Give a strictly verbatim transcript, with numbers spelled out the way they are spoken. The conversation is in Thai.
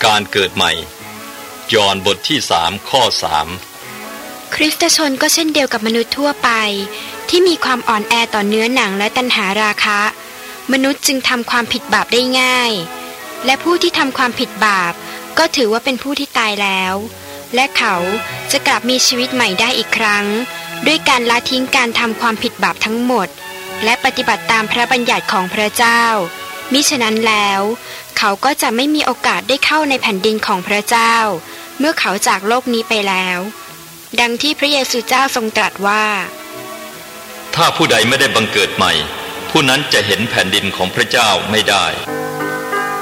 การเกิดใหม่ยอห์นบทที่สามข้อสามคริสตชนก็เช่นเดียวกับมนุษย์ทั่วไปที่มีความอ่อนแอต่อเนื้อหนังและตัณหาราคะมนุษย์จึงทำความผิดบาปได้ง่ายและผู้ที่ทำความผิดบาปก็ถือว่าเป็นผู้ที่ตายแล้วและเขาจะกลับมีชีวิตใหม่ได้อีกครั้งด้วยการละทิ้งการทำความผิดบาปทั้งหมดและปฏิบัติตามพระบัญญัติของพระเจ้ามิฉะนั้นแล้วเขาก็จะไม่มีโอกาสได้เข้าในแผ่นดินของพระเจ้าเมื่อเขาจากโลกนี้ไปแล้วดังที่พระเยซูเจ้าทรงตรัสว่าถ้าผู้ใดไม่ได้บังเกิดใหม่ผู้นั้นจะเห็นแผ่นดินของพระเจ้าไม่ได้